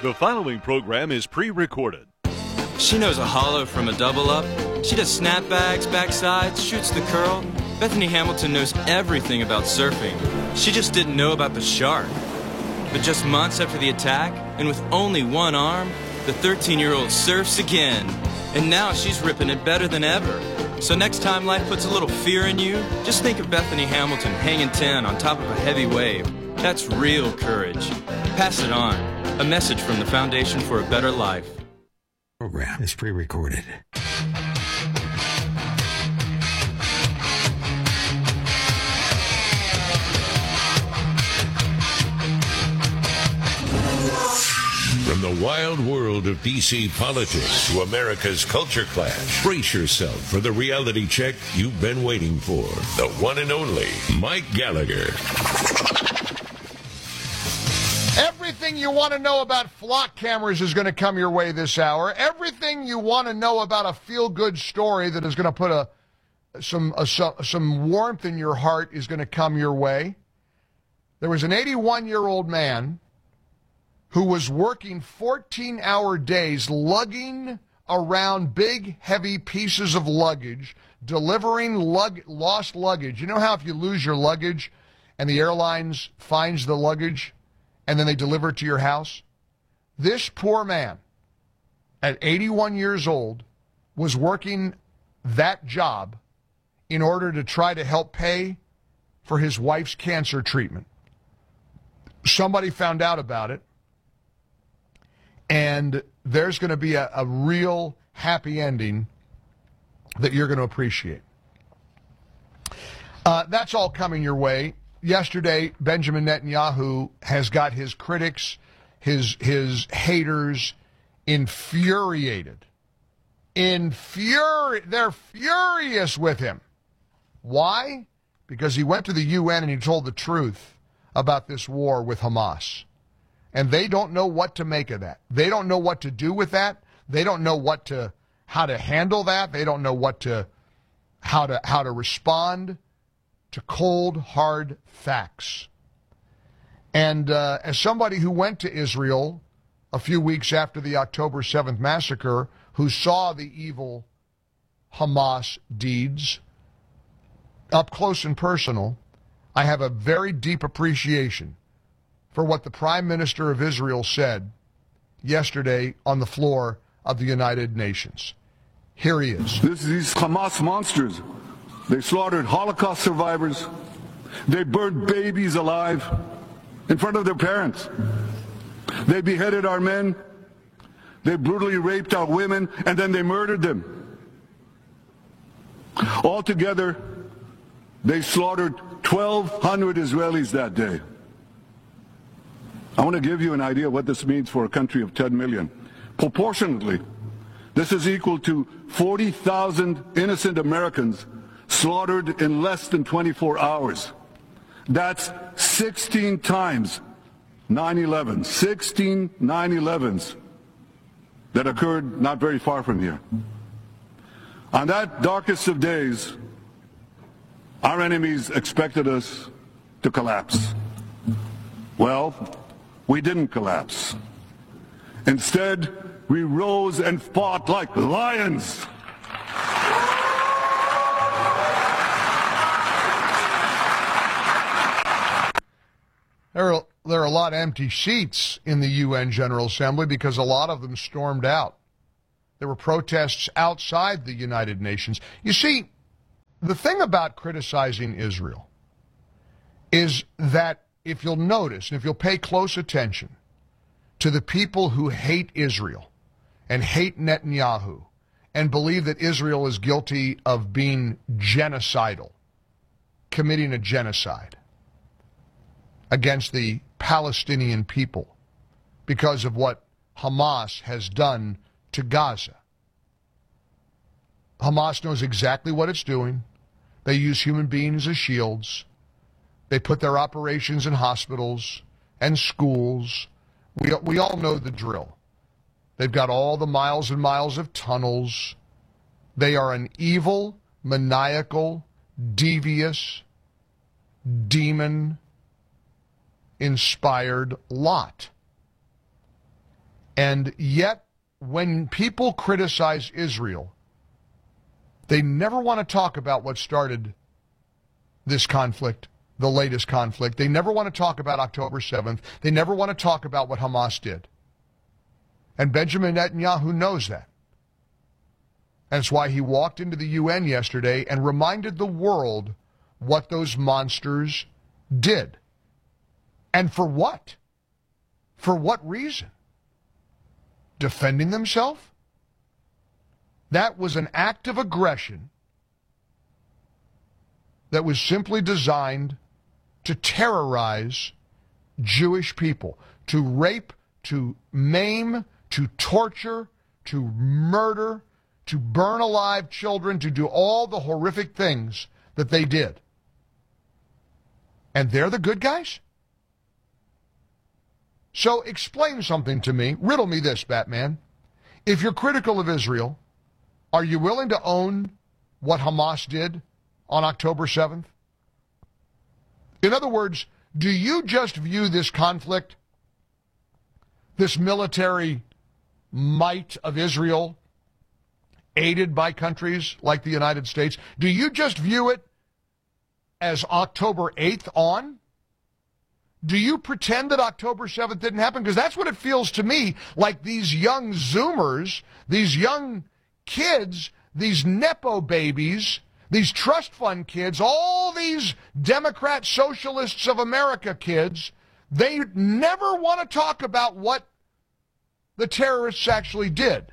The following program is pre-recorded. She knows a hollow from a double up. She does snapbacks, backsides, shoots the curl. Bethany Hamilton knows everything about surfing. She just didn't know about the shark. But just months after the attack, and with only one arm, the 13-year-old surfs again. And now she's ripping it better than ever. So next time life puts a little fear in you, just think of Bethany Hamilton hanging 10 on top of a heavy wave. That's real courage. Pass it on. A message from the Foundation for a Better Life. Program is pre-recorded. From the wild world of D.C. politics to America's culture clash, brace yourself for the reality check you've been waiting for. The one and only Mike Gallagher. Everything you want to know about flock cameras is going to come your way this hour. Everything you want to know about a feel-good story that is going to put some warmth in your heart is going to come your way. There was an 81-year-old man who was working 14-hour days lugging around big, heavy pieces of luggage, delivering lost luggage. You know how if you lose your luggage and the airlines finds the luggage and then they deliver it to your house? This poor man, at 81 years old, was working that job in order to try to help pay for his wife's cancer treatment. Somebody found out about it, and there's going to be a real happy ending that you're going to appreciate. That's all coming your way. Yesterday, Benjamin Netanyahu has got his critics, his haters infuriated. They're furious with him. Why? Because he went to the UN and he told the truth about this war with Hamas. And they don't know what to make of that. They don't know what to do with that. They don't know how to handle that. They don't know how to respond to cold, hard facts. And as somebody who went to Israel a few weeks after the October 7th massacre, who saw the evil Hamas deeds up close and personal, I have a very deep appreciation for what the Prime Minister of Israel said yesterday on the floor of the United Nations. Here he is. These Hamas monsters, they slaughtered Holocaust survivors. They burned babies alive in front of their parents. They beheaded our men. They brutally raped our women, and then they murdered them. Altogether, they slaughtered 1,200 Israelis that day. I want to give you an idea of what this means for a country of 10 million. Proportionately, this is equal to 40,000 innocent Americans slaughtered in less than 24 hours. That's 16 times 9/11, 16 9/11s that occurred not very far from here. On that darkest of days, our enemies expected us to collapse. Well, we didn't collapse. Instead, we rose and fought like lions. There are a lot of empty seats in the UN General Assembly because a lot of them stormed out. There were protests outside the United Nations. You see, the thing about criticizing Israel is that if you'll notice, and if you'll pay close attention to the people who hate Israel and hate Netanyahu and believe that Israel is guilty of being genocidal, committing a genocide against the Palestinian people because of what Hamas has done to Gaza. Hamas knows exactly what it's doing. They use human beings as shields. They put their operations in hospitals and schools. We all know the drill. They've got all the miles and miles of tunnels. They are an evil, maniacal, devious, demon-inspired lot. And yet, when people criticize Israel, they never want to talk about what started this conflict, the latest conflict. They never want to talk about October 7th. They never want to talk about what Hamas did. And Benjamin Netanyahu knows that. That's why he walked into the UN yesterday and reminded the world what those monsters did. And for what? For what reason? Defending themselves? That was an act of aggression that was simply designed to terrorize Jewish people, to rape, to maim, to torture, to murder, to burn alive children, to do all the horrific things that they did. And they're the good guys? So explain something to me. Riddle me this, Batman. If you're critical of Israel, are you willing to own what Hamas did on October 7th? In other words, do you just view this conflict, this military might of Israel, aided by countries like the United States, do you just view it as October 8th on? Do you pretend that October 7th didn't happen? Because that's what it feels to me like these young Zoomers, these young kids, these Nepo babies, these trust fund kids, all these Democrat Socialists of America kids, they never want to talk about what the terrorists actually did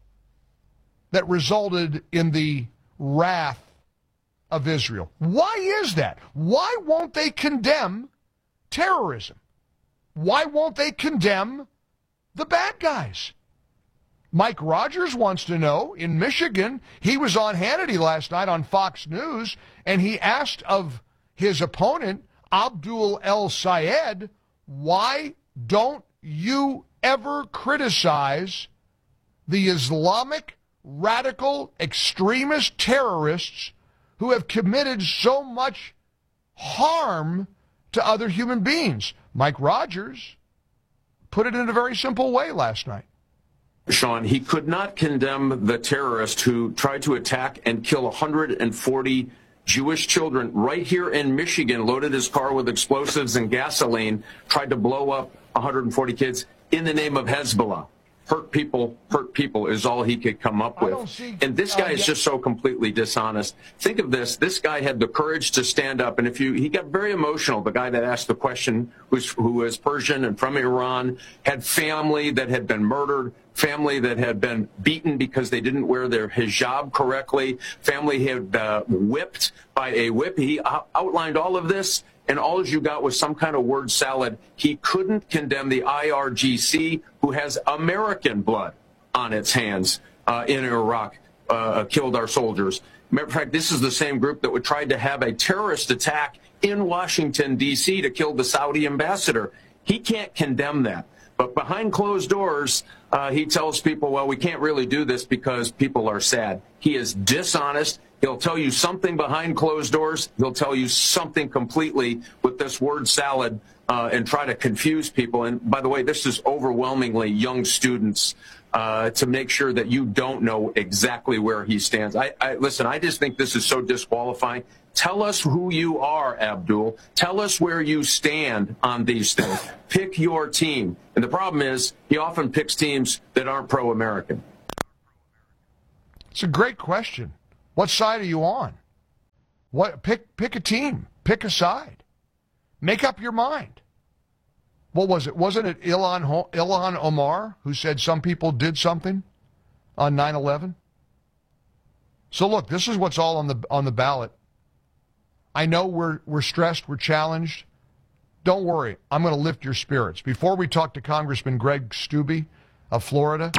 that resulted in the wrath of Israel. Why is that? Why won't they condemn terrorism? Why won't they condemn the bad guys? Mike Rogers wants to know, in Michigan, he was on Hannity last night on Fox News, and he asked of his opponent, Abdul El Sayed, why don't you ever criticize the Islamic radical extremist terrorists who have committed so much harm to other human beings? Mike Rogers put it in a very simple way last night. Sean, he could not condemn the terrorist who tried to attack and kill 140 Jewish children right here in Michigan, loaded his car with explosives and gasoline, tried to blow up 140 kids in the name of Hezbollah. Hurt people is all he could come up with. And this guy is just so completely dishonest. Think of this. This guy had the courage to stand up. And he got very emotional. The guy that asked the question, who is Persian and from Iran, had family that had been murdered, family that had been beaten because they didn't wear their hijab correctly, family had whipped by a whip. He outlined all of this. And all you got was some kind of word salad. He couldn't condemn the IRGC, who has American blood on its hands in Iraq, killed our soldiers. Matter of fact, this is the same group that would try to have a terrorist attack in Washington, D.C. to kill the Saudi ambassador. He can't condemn that. But behind closed doors, he tells people, well, we can't really do this because people are sad. He is dishonest. He'll tell you something behind closed doors. He'll tell you something completely with this word salad and try to confuse people. And by the way, this is overwhelmingly young students to make sure that you don't know exactly where he stands. Listen, I just think this is so disqualifying. Tell us who you are, Abdul. Tell us where you stand on these things. Pick your team. And the problem is he often picks teams that aren't pro-American. It's a great question. What side are you on? Pick a team. Pick a side. Make up your mind. What was it? Wasn't it Ilhan Omar who said some people did something on 9/11? So look, this is what's all on the ballot. I know we're stressed, we're challenged. Don't worry, I'm going to lift your spirits. Before we talk to Congressman Greg Steube of Florida.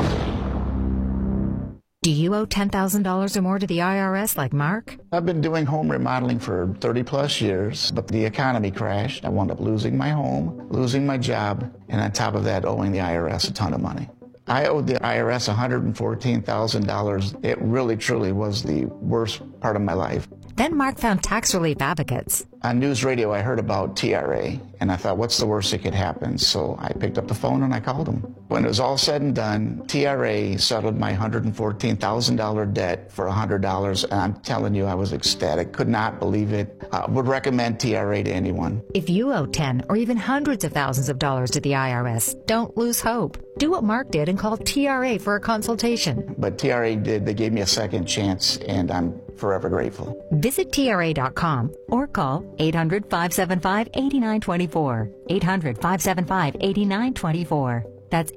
Do you owe $10,000 or more to the IRS like Mark? I've been doing home remodeling for 30 plus years, but the economy crashed. I wound up losing my home, losing my job, and on top of that, owing the IRS a ton of money. I owed the IRS $114,000. It really, truly was the worst part of my life. Then Mark found tax relief advocates. On news radio, I heard about TRA, and I thought, what's the worst that could happen? So I picked up the phone and I called them. When it was all said and done, TRA settled my $114,000 debt for $100, and I'm telling you, I was ecstatic. Could not believe it. Would recommend TRA to anyone. If you owe 10 or even hundreds of thousands of dollars to the IRS, don't lose hope. Do what Mark did and call TRA for a consultation. But TRA did. They gave me a second chance, and I'm forever grateful. Visit TRA.com or call 800-575-8924. 800-575-8924. That's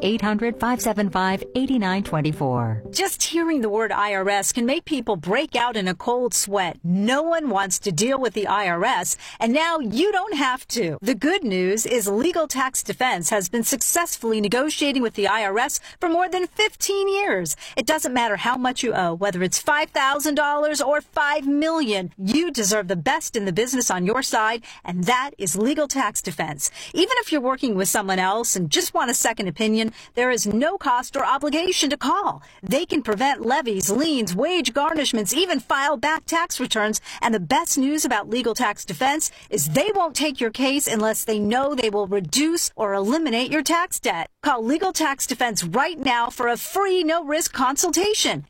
800-575-8924. Just hearing the word IRS can make people break out in a cold sweat. No one wants to deal with the IRS, and now you don't have to. The good news is Legal Tax Defense has been successfully negotiating with the IRS for more than 15 years. It doesn't matter how much you owe, whether it's $5,000 or $5 million. You deserve the best in the business on your side, and that is Legal Tax Defense. Even if you're working with someone else and just want a second opinion, there is no cost or obligation to call. They can prevent levies, liens, wage garnishments, even file back tax returns. And the best news about Legal Tax Defense is they won't take your case unless they know they will reduce or eliminate your tax debt. Call Legal Tax Defense right now for a free, no-risk consultation.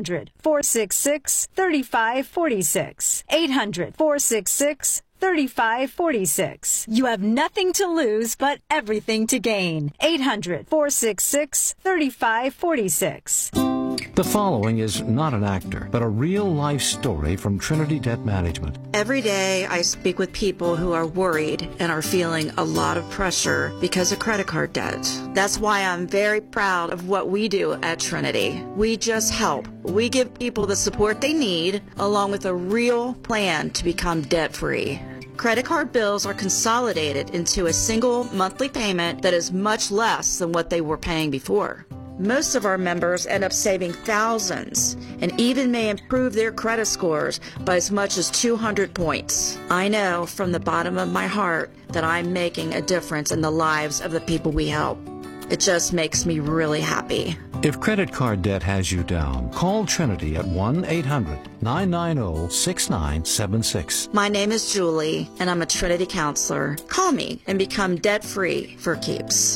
800-466-3546. 800-466-3546. 3546. You have nothing to lose, but everything to gain. 800-466-3546. The following is not an actor, but a real-life story from Trinity Debt Management. Every day I speak with people who are worried and are feeling a lot of pressure because of credit card debt. That's why I'm very proud of what we do at Trinity. We just help. We give people the support they need, along with a real plan to become debt-free. Credit card bills are consolidated into a single monthly payment that is much less than what they were paying before. Most of our members end up saving thousands and even may improve their credit scores by as much as 200 points. I know from the bottom of my heart that I'm making a difference in the lives of the people we help. It just makes me really happy. If credit card debt has you down, call Trinity at 1-800-990-6976. My name is Julie, and I'm a Trinity counselor. Call me and become debt-free for keeps.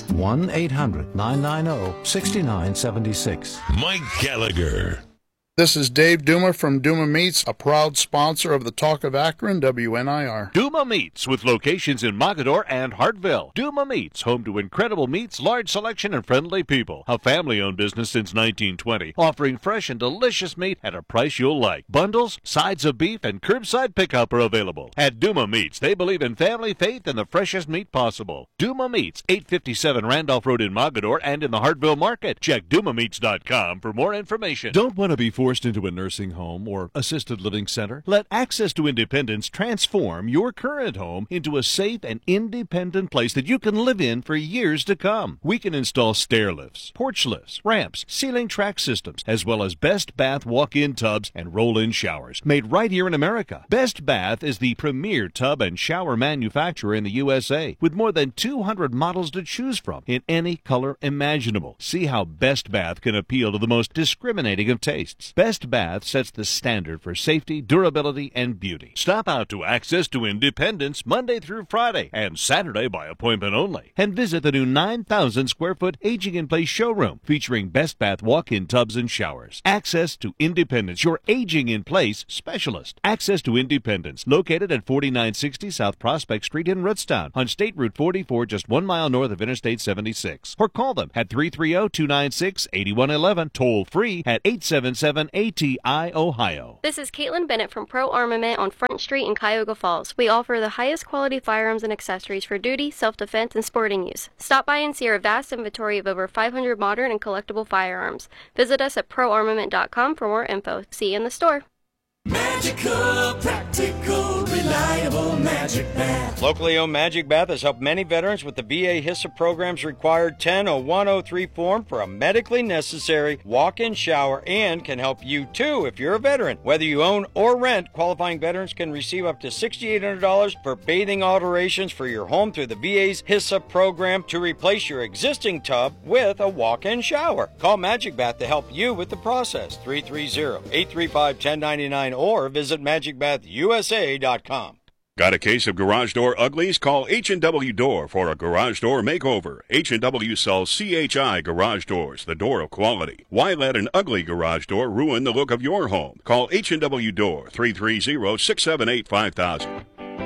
1-800-990-6976. Mike Gallagher. This is Dave Duma from Duma Meats, a proud sponsor of the Talk of Akron, WNIR. Duma Meats, with locations in Mogadore and Hartville. Duma Meats, home to incredible meats, large selection, and friendly people. A family-owned business since 1920, offering fresh and delicious meat at a price you'll like. Bundles, sides of beef, and curbside pickup are available. At Duma Meats, they believe in family, faith, and the freshest meat possible. Duma Meats, 857 Randolph Road in Mogadore and in the Hartville Market. Check DumaMeats.com for more information. Don't want to be forced into a nursing home or assisted living center? Let Access to Independence transform your current home into a safe and independent place that you can live in for years to come. We can install stair lifts, porch lifts, ramps, ceiling track systems, as well as Best Bath walk-in tubs and roll-in showers, made right here in America. Best Bath is the premier tub and shower manufacturer in the USA, with more than 200 models to choose from in any color imaginable. See how Best Bath can appeal to the most discriminating of tastes. Best Bath sets the standard for safety, durability, and beauty. Stop out to Access to Independence Monday through Friday and Saturday by appointment only. And visit the new 9,000 square foot Aging in Place showroom featuring Best Bath walk-in tubs and showers. Access to Independence, your Aging in Place specialist. Access to Independence, located at 4960 South Prospect Street in Rootstown on State Route 44, just 1 mile north of Interstate 76. Or call them at 330-296-8111, toll free at 877 ATI Ohio. This is Caitlin Bennett from Pro Armament on Front Street in Cuyahoga Falls. We offer the highest quality firearms and accessories for duty, self-defense, and sporting use. Stop by and see our vast inventory of over 500 modern and collectible firearms. Visit us at proarmament.com for more info. See you in the store. Magical, practical, reliable Magic Bath. Locally owned Magic Bath has helped many veterans with the VA HISA program's required 10-0103 form for a medically necessary walk-in shower and can help you too if you're a veteran. Whether you own or rent, qualifying veterans can receive up to $6,800 for bathing alterations for your home through the VA's HISA program to replace your existing tub with a walk-in shower. Call Magic Bath to help you with the process. 330-835-1099 or or visit magicbathusa.com. Got a case of garage door uglies? Call H&W Door for a garage door makeover. H&W sells CHI garage doors, the door of quality. Why let an ugly garage door ruin the look of your home? Call H&W Door, 330-678-5000.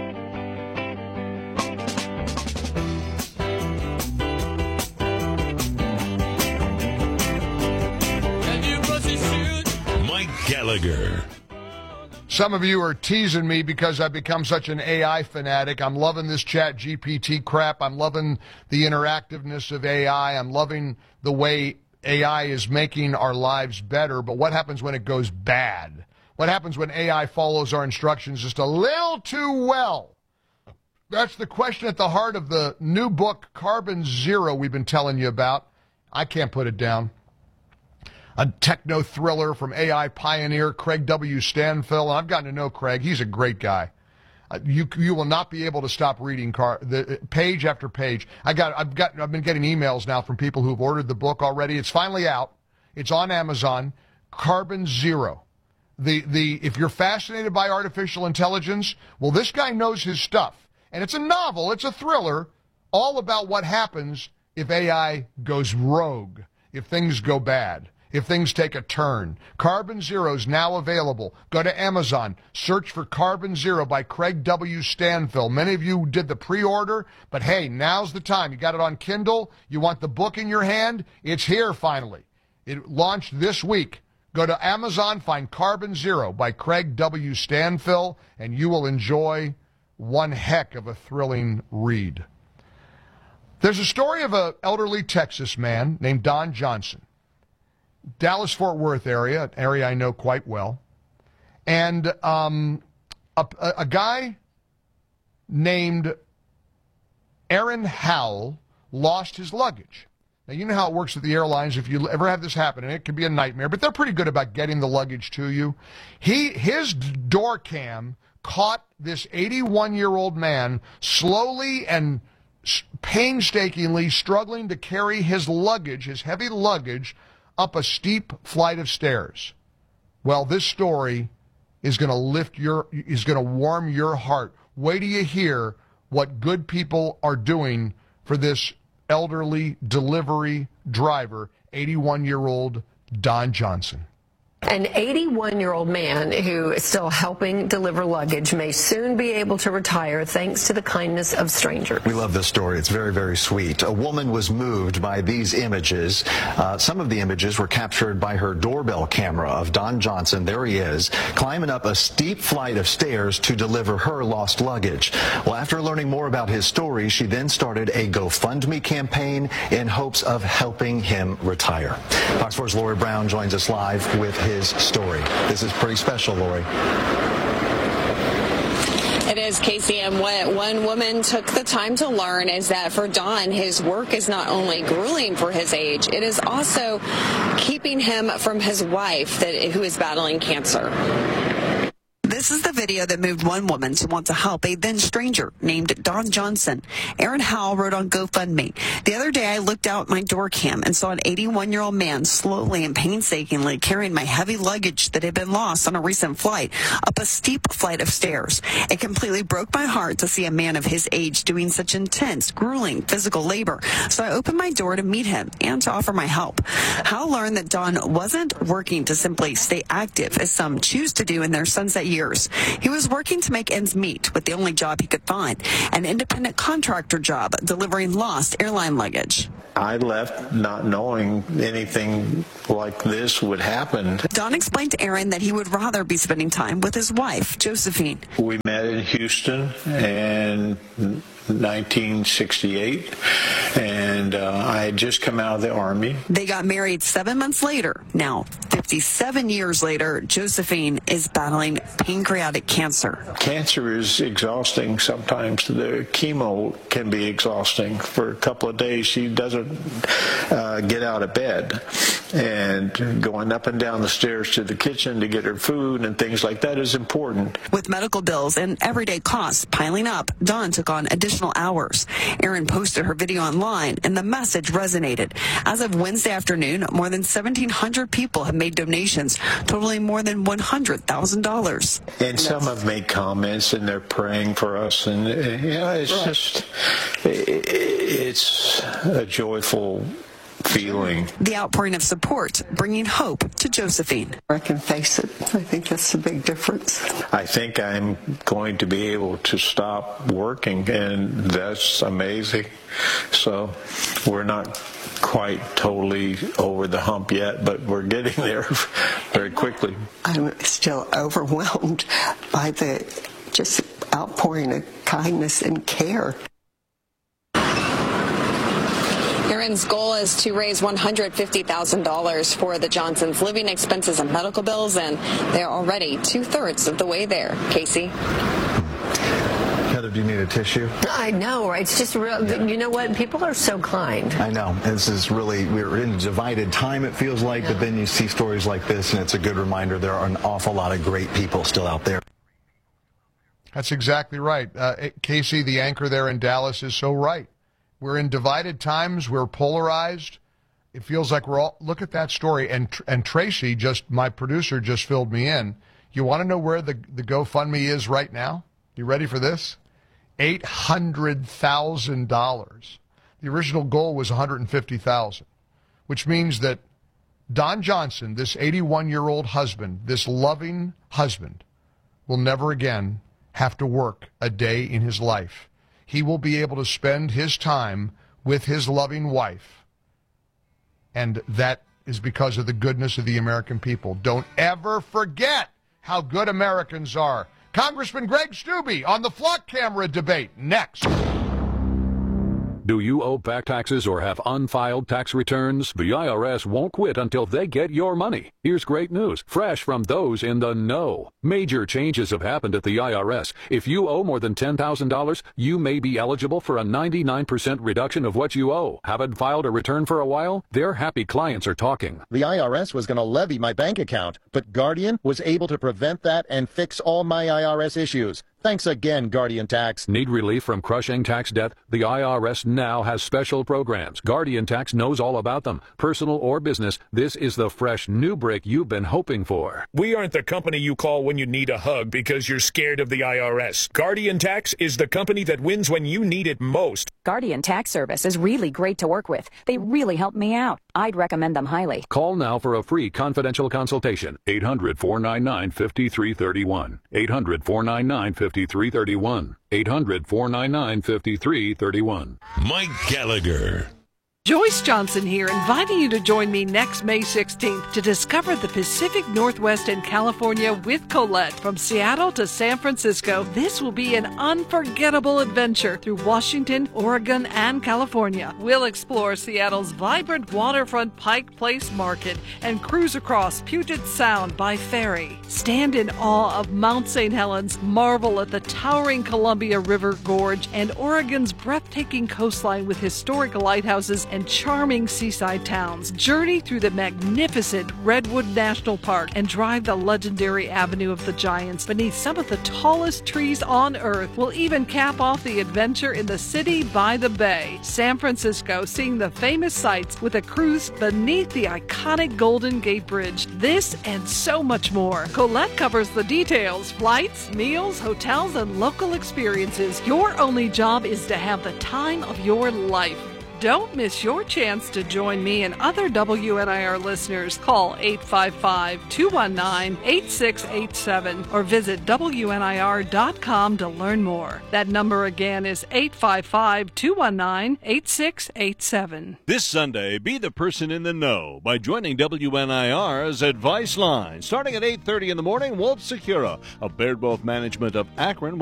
Mike Gallagher. Some of you are teasing me because I've become such an AI fanatic. I'm loving this Chat GPT crap. I'm loving the interactiveness of AI. I'm loving the way AI is making our lives better. But what happens when it goes bad? What happens when AI follows our instructions just a little too well? That's the question at the heart of the new book, Carbon Zero, we've been telling you about. I can't put it down. A techno thriller from AI pioneer Craig W. Stanfill. I've gotten to know Craig. He's a great guy. You will not be able to stop reading the page after page. I've been getting emails now from people who've ordered the book already. It's finally out. It's on Amazon. Carbon Zero. If you're fascinated by artificial intelligence, well, this guy knows his stuff. And it's a novel. It's a thriller, all about what happens if AI goes rogue, if things go bad, if things take a turn. Carbon Zero is now available. Go to Amazon. Search for Carbon Zero by Craig W. Stanfill. Many of you did the pre-order, but hey, now's the time. You got it on Kindle. You want the book in your hand? It's here finally. It launched this week. Go to Amazon, find Carbon Zero by Craig W. Stanfill, and you will enjoy one heck of a thrilling read. There's a story of an elderly Texas man named Don Johnson. Dallas-Fort Worth area, an area I know quite well. And a guy named Aaron Howell lost his luggage. Now, you know how it works at the airlines. If you ever have this happen, and it can be a nightmare, but they're pretty good about getting the luggage to you. His door cam caught this 81-year-old man slowly and painstakingly struggling to carry his luggage, his heavy luggage, up a steep flight of stairs. Well, this story is going to warm your heart. Wait till you hear what good people are doing for this elderly delivery driver, 81-year-old Don Johnson. An 81-year-old man who is still helping deliver luggage may soon be able to retire thanks to the kindness of strangers. We love this story. It's very, very sweet. A woman was moved by these images. Some of the images were captured by her doorbell camera of Don Johnson. There he is, climbing up a steep flight of stairs to deliver her lost luggage. Well, after learning more about his story, she then started a GoFundMe campaign in hopes of helping him retire. Fox 4's Lori Brown joins us live with his story. This is pretty special, Lori. It is, Casey, and what one woman took the time to learn is that for Don, his work is not only grueling for his age, it is also keeping him from his wife who is battling cancer. This is the video that moved one woman to want to help a then stranger named Don Johnson. Aaron Howell wrote on GoFundMe, "The other day I looked out my door cam and saw an 81-year-old man slowly and painstakingly carrying my heavy luggage that had been lost on a recent flight up a steep flight of stairs. It completely broke my heart to see a man of his age doing such intense, grueling physical labor. So I opened my door to meet him and to offer my help." Howell learned that Don wasn't working to simply stay active, as some choose to do in their sunset years. He was working to make ends meet with the only job he could find, an independent contractor job delivering lost airline luggage. I left not knowing anything like this would happen. Don explained to Aaron that he would rather be spending time with his wife, Josephine. We met in Houston in 1968, and I had just come out of the Army. They got married 7 months later. Now, 57 years later, Josephine is battling pancreatic cancer. Cancer is exhausting. Sometimes the chemo can be exhausting. For a couple of days, she doesn't get out of bed. And going up and down the stairs to the kitchen to get her food and things like that is important. With medical bills and everyday costs piling up, Dawn took on additional hours. Erin posted her video online, and the message resonated. As of Wednesday afternoon, more than 1,700 people have made donations totaling more than $100,000. And some have made comments, and they're praying for us, and it's a joyful feeling. The outpouring of support bringing hope to Josephine. I can face it. I think that's a big difference. I think I'm going to be able to stop working, and that's amazing. So we're not quite totally over the hump yet, but we're getting there very quickly. I'm still overwhelmed by the just outpouring of kindness and care. Aaron's goal is to raise $150,000 for the Johnsons' living expenses and medical bills, and they're already 2/3 of the way there. Casey? Heather, do you need a tissue? I know, right? It's just real. Yeah. You know what? People are so kind. I know. This is really, we're in a divided time, it feels like, but then you see stories like this, and it's a good reminder there are an awful lot of great people still out there. That's exactly right. Casey, the anchor there in Dallas, is so right. We're in divided times. We're polarized. It feels like we're all, look at that story. And Tracy, my producer, just filled me in. You want to know where the GoFundMe is right now? You ready for this? $800,000. The original goal was $150,000, which means that Don Johnson, this 81-year-old husband, this loving husband, will never again have to work a day in his life. He will be able to spend his time with his loving wife. And that is because of the goodness of the American people. Don't ever forget how good Americans are. Congressman Greg Steube on the Flock Camera debate next. Do you owe back taxes or have unfiled tax returns? The IRS won't quit until they get your money. Here's great news, fresh from those in the know. Major changes have happened at the IRS. If you owe more than $10,000, you may be eligible for a 99% reduction of what you owe. Haven't filed a return for a while? Their happy clients are talking. The IRS was going to levy my bank account, but Guardian was able to prevent that and fix all my IRS issues. Thanks again, Guardian Tax. Need relief from crushing tax debt? The IRS now has special programs. Guardian Tax knows all about them. Personal or business, this is the fresh new break you've been hoping for. We aren't the company you call when you need a hug because you're scared of the IRS. Guardian Tax is the company that wins when you need it most. Guardian Tax Service is really great to work with. They really helped me out. I'd recommend them highly. Call now for a free confidential consultation. 800-499-5331. 800-499-5331. 800-499-5331. Mike Gallagher. Joyce Johnson here, inviting you to join me next May 16th to discover the Pacific Northwest and California with Colette. From Seattle to San Francisco, this will be an unforgettable adventure through Washington, Oregon, and California. We'll explore Seattle's vibrant waterfront Pike Place Market and cruise across Puget Sound by ferry. Stand in awe of Mount St. Helens, marvel at the towering Columbia River Gorge, and Oregon's breathtaking coastline with historic lighthouses and charming seaside towns. Journey through the magnificent Redwood National Park and drive the legendary Avenue of the Giants beneath some of the tallest trees on Earth. We'll even cap off the adventure in the city by the bay. San Francisco, seeing the famous sights with a cruise beneath the iconic Golden Gate Bridge. This and so much more. Colette covers the details: flights, meals, hotels, and local experiences. Your only job is to have the time of your life. Don't miss your chance to join me and other WNIR listeners. Call 855-219-8687 or visit WNIR.com to learn more. That number again is 855-219-8687. This Sunday, be the person in the know by joining WNIR's Advice Line. Starting at 8:30 in the morning, Wolf Secura of Baird Wealth Management of Akron